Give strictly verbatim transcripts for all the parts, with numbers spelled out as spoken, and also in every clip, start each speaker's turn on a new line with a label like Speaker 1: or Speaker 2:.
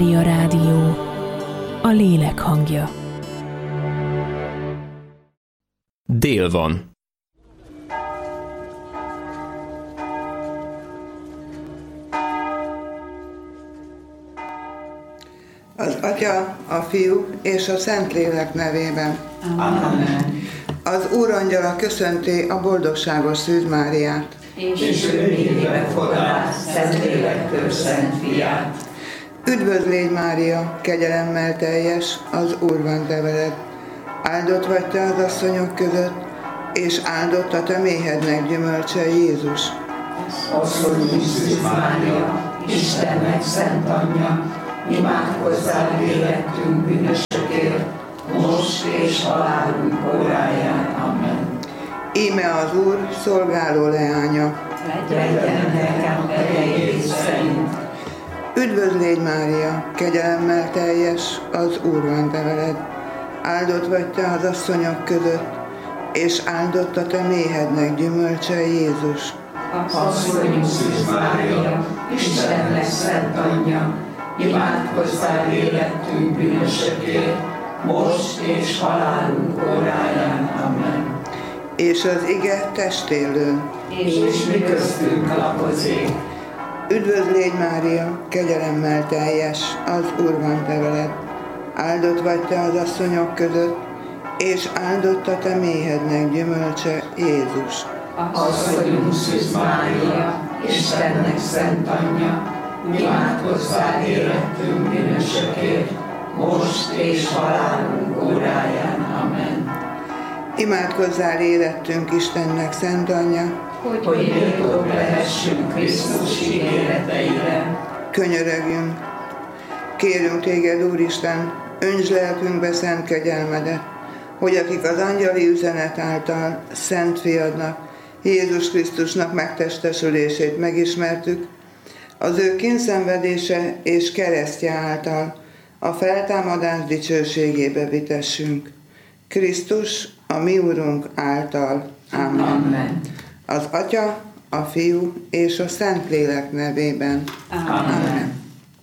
Speaker 1: A rádió, a lélek hangja.
Speaker 2: Dél van.
Speaker 3: Az Atya, a Fiú és a Szentlélek nevében.
Speaker 4: Amen.
Speaker 3: Az Úrangyala köszönti a boldogságos Szűz Máriát.
Speaker 4: És ő névbe fogadás Szentlélektől Szent Fiát.
Speaker 3: Üdvözl légy, Mária, kegyelemmel teljes, az Úr van te veled. Áldott vagy te az asszonyok között, és áldott a te méhednek gyümölcse, Jézus.
Speaker 4: Asszonyunk Szűz Mária, Istennek szent anyja, imádkozzál érettünk bűnösökért, most és halálunk óráján. Amen.
Speaker 3: Íme az Úr szolgáló leánya.
Speaker 4: Legyen nekem erejét szerint.
Speaker 3: Üdvözl légy, Mária, kegyelemmel teljes, az Úr van te veled. Áldott vagy te az asszonyok között, és áldott a te méhednek gyümölcse, Jézus.
Speaker 4: Asszonyunk Szűz Mária, Istennek szent anyja, imádkozzál érettünk bűnösökért, most és halálunk óráján. Amen.
Speaker 3: És az ige testélő.
Speaker 4: És mi köztünk lakozik.
Speaker 3: Üdvözl légy, Mária, kegyelemmel teljes, az Úr van te veled. Áldott vagy te az asszonyok között, és áldott a te méhednek gyümölcse, Jézus.
Speaker 4: Asszonyunk Szűz Mária, Istennek szent anyja, imádkozzál érettünk bűnösökért, most és halálunk óráján. Amen.
Speaker 3: Imádkozzál érettünk Istennek szent anyja,
Speaker 4: hogy, hogy méltók lehessünk Krisztus ígéreteire.
Speaker 3: Könyörögjünk. Kérünk téged, Úristen, öntsd lelkünkbe szent kegyelmedet, hogy akik az angyali üzenet által szent fiadnak, Jézus Krisztusnak megtestesülését megismertük, az ő kínszenvedése és keresztje által a feltámadás dicsőségébe vitessünk. Krisztus, a mi Úrunk által. Amen.
Speaker 4: Amen.
Speaker 3: Az Atya, a Fiú és a Szentlélek nevében.
Speaker 4: Amen. Amen.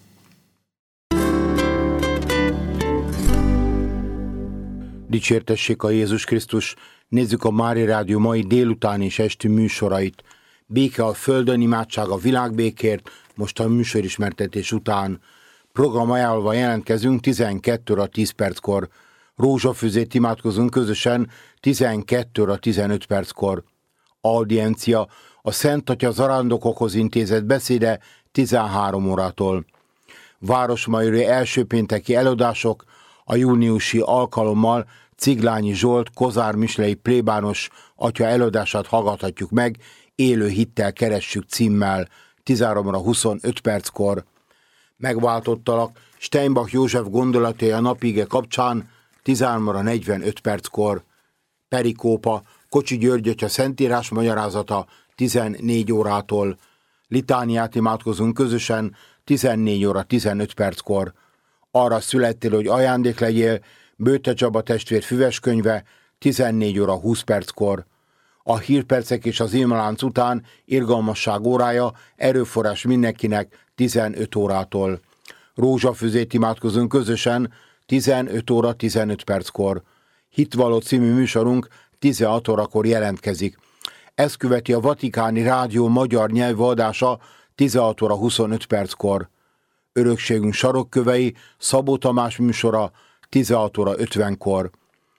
Speaker 5: Dicsértessék a Jézus Krisztus! Nézzük a Mária Rádió mai délután és esti műsorait. Béke a földön, imádság a világbékért, most a műsorismertetés után. Program ajánlva jelentkezünk tizenkét óra tíz perckor. Rózsafűzét imádkozunk közösen tizenkét óra tizenöt perckor. Audiencia, a Szent Atya zarándokokhoz intézett beszéde tizenhárom órától. Városmajori első pénteki előadások a júniusi alkalommal Ciglányi Zsolt, Kozár Mislei plébános atya előadását hallgathatjuk meg, Élő hittel keressük címmel tizenhárom óra huszonöt perckor. Megváltottalak Steinbach József gondolatai a napige kapcsán tizenhárom óra negyvenöt perckor. Perikópa, Kocsi György atya szentírás magyarázata tizennégy órától. Litániát imádkozunk közösen tizennégy óra tizenöt perckor. Arra születtél, hogy ajándék legyél, Bőte Csaba testvér füveskönyve tizennégy óra húsz perckor. A hírpercek és az imlánc után irgalmasság órája, erőforrás mindenkinek tizenöt órától. Rózsafűzét imádkozunk közösen tizenöt óra tizenöt perckor. Hitvaló című műsorunk tizenhat órakor jelentkezik. Ezt követi a Vatikáni Rádió magyar nyelvű adása tizenhat óra huszonöt perckor. Örökségünk sarokkövei Szabó Tamás műsora tizenhat óra ötvenkor.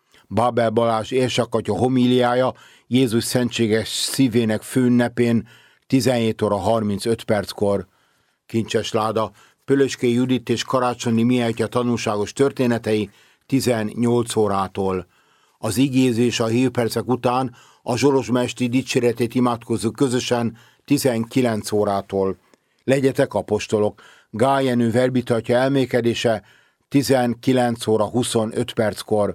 Speaker 5: Bábel Balázs érsakatya homíliája Jézus szentséges szívének főünnepén tizenhét óra harmincöt perckor. Kincses Láda, Pölöskei Judit és Karácsonyi Mihály tanulságos történetei tizennyolc órától. Az igézés a hírpercek után a Zsolozsmesti dicséretét imádkozzuk közösen tizenkilenc órától. Legyetek apostolok, Gál Jenő verbitatja elmékedése tizenkilenc óra huszonöt perckor.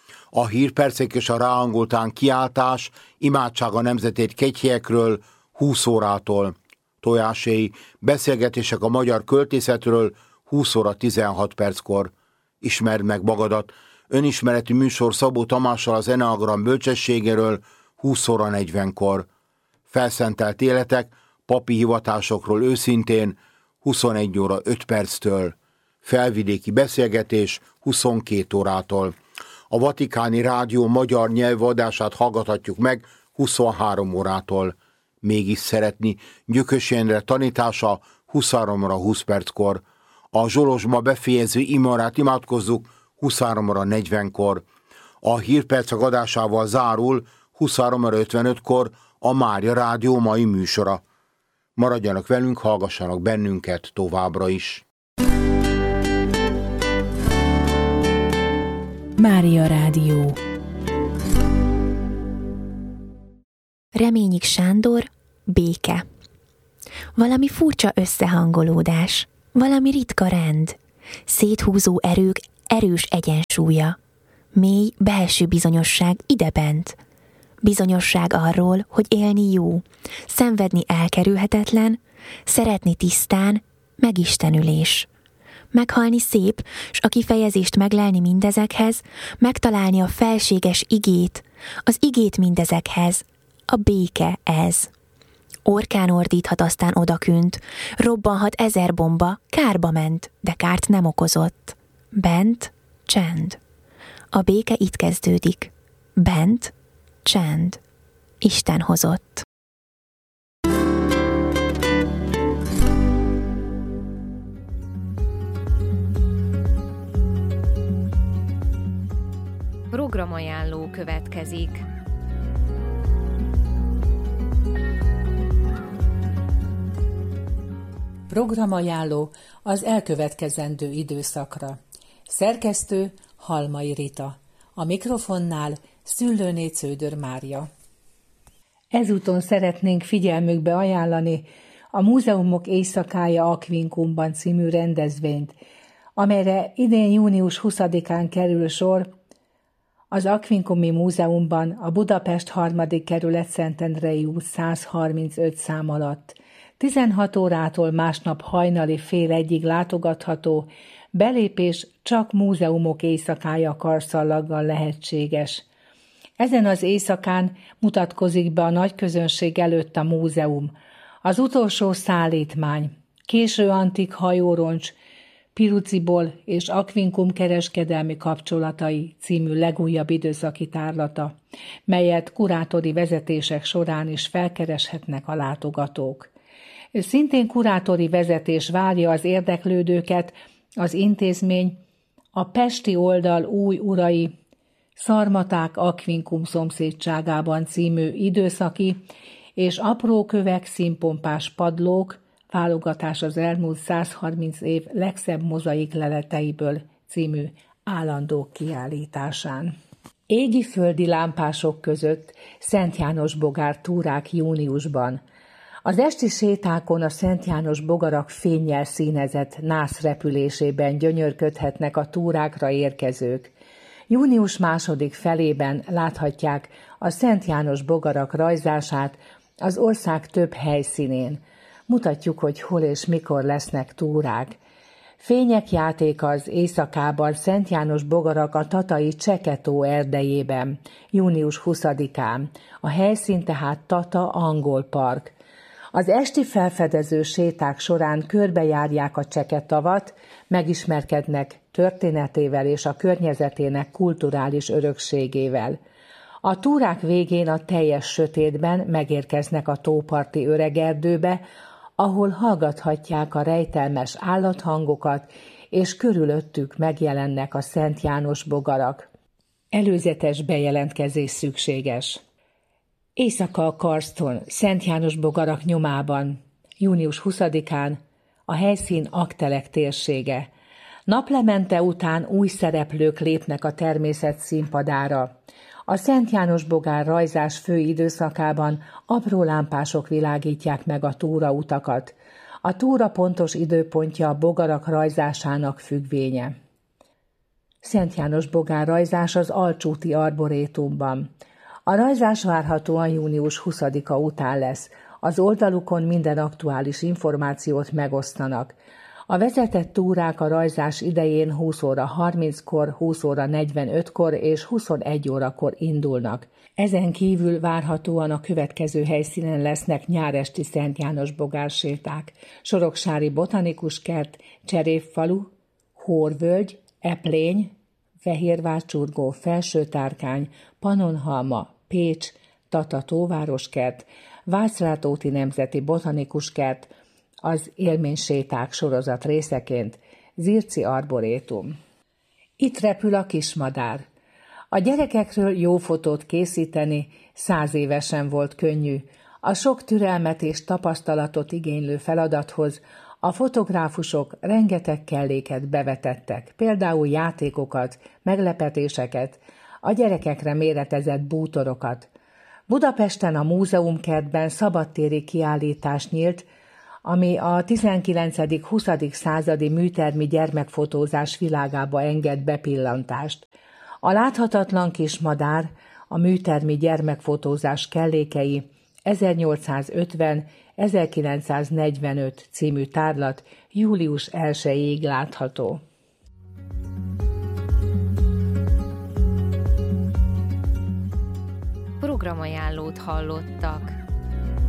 Speaker 5: A hírpercek és a ráhangoltán kiáltás, imádság a nemzetét kegyhelyekről húsz órától. Tojáséi, beszélgetések a magyar költészetről húsz óra tizenhat perckor. Ismerd meg magadat, önismereti műsor Szabó Tamással az Eneagram bölcsességéről húsz óra negyvenkor. Felszentelt életek, papi hivatásokról őszintén huszonegy óra öt perctől. felvidéki beszélgetés huszonkét órától. A Vatikáni Rádió magyar nyelvű adását hallgathatjuk meg huszonhárom órától. Mégis szeretni Gyökös Endre tanítása huszonhárom óra húsz perckor. A Zsolozsma befejező imarát imádkozzuk huszonhárom óra negyvenkor. A hírpercek adásával zárul huszonhárom óra ötvenötkor a Mária Rádió mai műsora. Maradjanak velünk, hallgassanak bennünket továbbra is.
Speaker 1: Mária Rádió.
Speaker 6: Reményik Sándor, béke. Valami furcsa összehangolódás, valami ritka rend, széthúzó erők erős egyensúlya, mély belső bizonyosság idebent, bizonyosság arról, hogy élni jó, szenvedni elkerülhetetlen, szeretni tisztán, megistenülés. Meghalni szép, s a kifejezést meglelni mindezekhez, megtalálni a felséges igét, az igét mindezekhez, a béke ez. Orkán ordíthat aztán odakünt, robbanhat ezer bomba, kárba ment, de kárt nem okozott. Bent csend. A béke itt kezdődik. Bent csend. Isten hozott.
Speaker 7: Programajánló következik.
Speaker 8: Programajánló az elkövetkezendő időszakra. Szerkesztő Halmai Rita. A mikrofonnál Szüllőné Cződör Mária. Ezúton szeretnénk figyelmükbe ajánlani a Múzeumok Éjszakája Aquincumban című rendezvényt, amelyre idén június huszadikán kerül sor az Aquincumi Múzeumban a Budapest harmadik kerület Szentendrei út százharmincöt szám alatt. tizenhat órától másnap hajnali fél egyig látogatható, belépés csak Múzeumok Éjszakája karszallaggal lehetséges. Ezen az éjszakán mutatkozik be a nagy közönség előtt a múzeum. Az utolsó szállítmány, késő antik hajóroncs, Piruciból és Aquincum kereskedelmi kapcsolatai című legújabb időszaki tárlata, melyet kurátori vezetések során is felkereshetnek a látogatók. Szintén kurátori vezetés várja az érdeklődőket, az intézmény a pesti oldal új urai Szarmaták Aquincum szomszédságában című időszaki és aprókövek színpompás padlók, válogatás az elmúlt százharminc év legszebb mozaik leleteiből című állandó kiállításán. Égi-földi lámpások között Szent János bogár túrák júniusban. Az esti sétákon a Szent János bogarak fénnyel színezett nász repülésében gyönyörködhetnek a túrákra érkezők. Június második felében láthatják a Szent János bogarak rajzását az ország több helyszínén. Mutatjuk, hogy hol és mikor lesznek túrák. Fények játéka az éjszakában Szent János bogarak a tatai Cseketó erdejében, június huszadikán. A helyszín tehát Tata Angol Park. Az esti felfedező séták során körbejárják a Cseketavat, megismerkednek történetével és a környezetének kulturális örökségével. A túrák végén a teljes sötétben megérkeznek a tóparti öregerdőbe, ahol hallgathatják a rejtelmes állathangokat, és körülöttük megjelennek a Szent János bogarak. Előzetes bejelentkezés szükséges. Éjszaka a karston, Szent János bogarak nyomában, június huszadikán, a helyszín Aktelek térsége. Naplemente után új szereplők lépnek a természet színpadára. A Szent János bogár rajzás fő időszakában apró lámpások világítják meg a túrautakat. A túra pontos időpontja a bogarak rajzásának függvénye. Szent János bogár rajzás az Alcsúti Arborétumban. A rajzás várhatóan június huszadika után lesz. Az oldalukon minden aktuális információt megosztanak. A vezetett túrák a rajzás idején húsz óra harminckor, húsz óra negyvenötkor és huszonegy órakor indulnak. Ezen kívül várhatóan a következő helyszínen lesznek nyáresti Szent János bogárséták: Soroksári Botanikus Kert, Cserépfalu, Hórvölgy, Eplény, Fehérvárcsurgó, Felsőtárkány, Pannonhalma, Pécs, Tata tóvároskert, Vácrátóti Nemzeti Botanikus Kert, az Élményséták sorozat részeként, Zirci Arborétum. Itt repül a kismadár. A gyerekekről jó fotót készíteni száz évesen volt könnyű. A sok türelmet és tapasztalatot igénylő feladathoz a fotográfusok rengeteg kelléket bevetettek, például játékokat, meglepetéseket, a gyerekekre méretezett bútorokat. Budapesten a múzeumkertben szabadtéri kiállítás nyílt, ami a tizenkilencedik-huszadik századi műtermi gyermekfotózás világába enged bepillantást. A láthatatlan kis madár, a műtermi gyermekfotózás kellékei ezernyolcszázötven-ezerkilencszáznegyvenöt című tárlat július elsejéig látható.
Speaker 7: Programajánlót hallottak.